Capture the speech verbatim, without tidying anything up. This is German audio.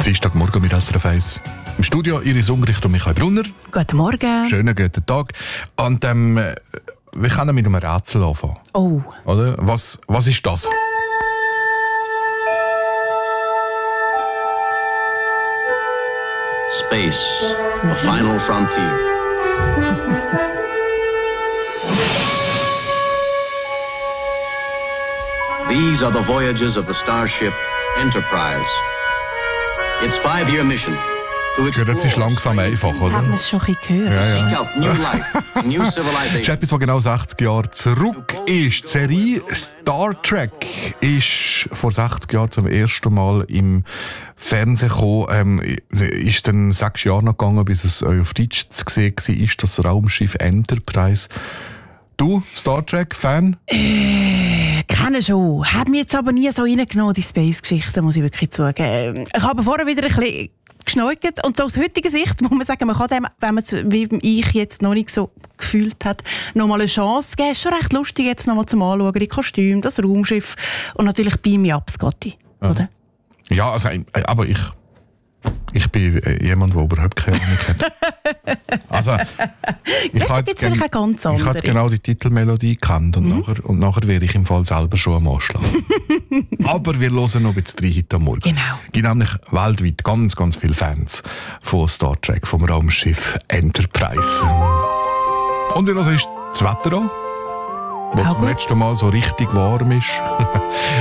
Dienstagmorgen mit S R F eins. Im Studio Iris Ungericht und Michael Brunner. Guten Morgen. Schönen guten Tag. Und ähm, wir können mit einem Rätsel anfangen. Oh. Oder? Was, was ist das? Space, the final frontier. These are the voyages of the starship Enterprise. Its five-year mission to Ja, explore das ist langsam einfach, Jetzt hat man oder? es schon ein bisschen gehört. Ja, seek ja. out new life, new Das ist civilization. etwas, was genau sechzig Jahre zurück ist. Die Serie Star Trek ist vor sechzig Jahren zum ersten Mal im Fernsehen gekommen. Ähm, ist dann sechs Jahre noch gegangen, bis es auf Deutsch zu sehen war, ist das Raumschiff Enterprise. Du, Star Trek-Fan? Äh, kenne schon. Hat mich jetzt aber nie so reingenommen, die Space-Geschichte, muss ich wirklich zugeben. Ich habe vorher wieder ein bisschen geschneugt. Und so aus heutiger Sicht muss man sagen, man kann dem, wenn man es, wie ich jetzt noch nicht so gefühlt hat, noch mal eine Chance geben. Ist schon recht lustig jetzt noch mal zum Anschauen, die Kostüme, das Raumschiff und natürlich Beam Me Up, Scotty, Ja. oder? Ja, also, äh, aber ich, ich bin äh, jemand, der überhaupt keine Ahnung hat. Also, Siehst du, habe gibt's jetzt vielleicht gen- auch ganz ich habe jetzt andere. genau die Titelmelodie gekannt und, nachher, und nachher wäre ich im Fall selber schon am Anschlag. Aber wir hören noch ein bisschen rein heute Morgen. Genau. Es gibt nämlich weltweit ganz, ganz viele Fans von Star Trek, vom Raumschiff Enterprise. Und wie hören ist das Wetter an? Wo Auch zum gut. letzten Mal so richtig warm ist.